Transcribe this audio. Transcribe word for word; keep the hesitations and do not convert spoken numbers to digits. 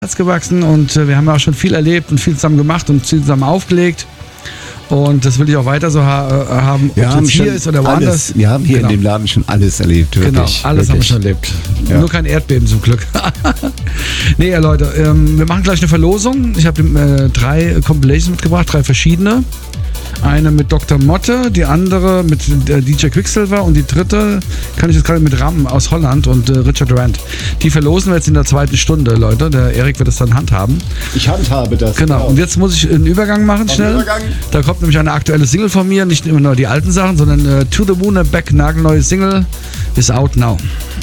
Herz gewachsen und äh, wir haben auch schon viel erlebt und viel zusammen gemacht und viel zusammen aufgelegt. Und das will ich auch weiter so ha- haben, ob Wir es haben jetzt hier schon ist oder woanders. alles, wir haben hier Genau. in dem Laden schon alles erlebt, wirklich. Genau, alles wirklich. haben wir schon erlebt. Ja. Nur kein Erdbeben zum Glück. Nee, ja, Leute, ähm, wir machen gleich eine Verlosung. Ich habe äh, drei Compilations mitgebracht, drei verschiedene. Eine mit Doktor Motte, die andere mit äh, D J Quicksilver und die dritte kann ich jetzt gerade mit Ram aus Holland und äh, Richard Durant. Die verlosen wir jetzt in der zweiten Stunde, Leute. Der Erik wird das dann handhaben. Ich handhabe das. Genau. Und jetzt muss ich einen Übergang machen, schnell. Übergang? Da kommt nämlich eine aktuelle Single von mir, nicht immer nur die alten Sachen, sondern äh, To the Moon and Back, nagelneue Single, is out now.